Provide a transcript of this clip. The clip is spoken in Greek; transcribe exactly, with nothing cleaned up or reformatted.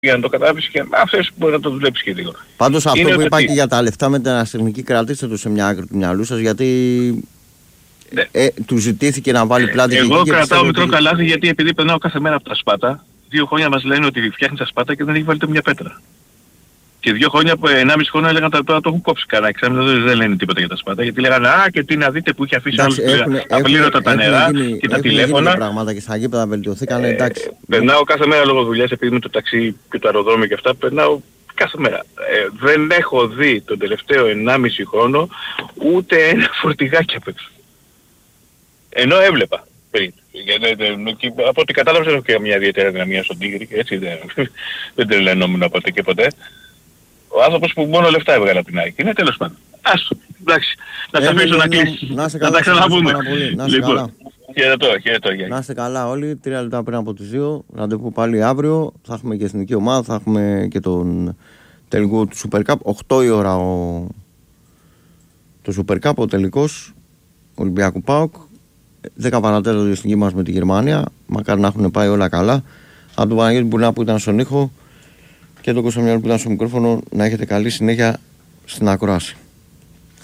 για να το καταλάβεις και αυτές που μπορεί να το δουλέψει και λίγο. Πάντως αυτό είναι που είπα ότι... και για τα λεφτά με την αστυνομική, κρατήστε το σε μια άκρη του μυαλού σας, γιατί ναι. ε, του ζητήθηκε να βάλει πλάτη. Εγώ και κρατάω μικρό ότι... καλάθι γιατί επειδή περνάω κάθε μέρα από τα Σπάτα, δύο χρόνια μας λένε ότι φτιάχνει τα Σπάτα και δεν έχει βάλει ούτε μια πέτρα. Και δύο χρόνια, ενάμιση χρόνια έλεγαν τώρα το έχουν κόψει κανένα εξάμηνο, δεν λένε τίποτα για τα Σπάτα. Γιατί λέγανε α και τι να δείτε που είχε αφήσει άλλους απλήρωτα τα νερά γίνει, και τα τηλέφωνα. Έχουν πράγματα και στα γήπεδα βελτιωθήκαν, εντάξει. Ε, περνάω κάθε μέρα λόγω δουλειάς, επειδή με το ταξί και το αεροδρόμιο και αυτά, περνάω κάθε μέρα. Ε, δεν έχω δει τον τελευταίο ενάμιση χρόνο ούτε ένα φορτηγάκι απ' έξω. Ενώ έβλεπα πριν. Από ό,τι κατάλαβα δεν έχω και μια ιδιαίτερη δυναμία στον Τίγρη, έτσι δεν, δεν τρελαινόμουν ποτέ και ποτέ. Ο άνθρωπος που μόνο λεφτά έβγαλε από την ΑΕΚ. Είναι τέλος πάντων. Άστο, εντάξει. Να τα αφήσω να κλείσει. Να, να τα ξαναπούμε. Να είστε καλά. Χαιρετώ, χαιρετώ. Να είστε καλά όλοι. Τρία λεπτά πριν από τις δύο. Ραντεβού πάλι αύριο. Θα έχουμε και εθνική ομάδα. Θα έχουμε και τον τελικό του Super Cup. οκτώ η ώρα ο... το Super Cup, ο τελικός Ολυμπιακού ΠΑΟΚ. δέκα παρατέταρτο η εθνική μας με τη Γερμανία. Μακάρι να έχουν πάει όλα καλά. Από τον Παναγιώτη Μπουρνά που ήταν στον ήχο και τον Κωνσταντινό που ήταν στο μικρόφωνο, να έχετε καλή συνέχεια στην ακρόαση.